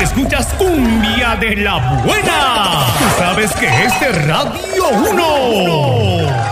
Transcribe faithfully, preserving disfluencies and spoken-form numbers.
escuchas cumbia de la buena. Tú sabes que este Radio uno.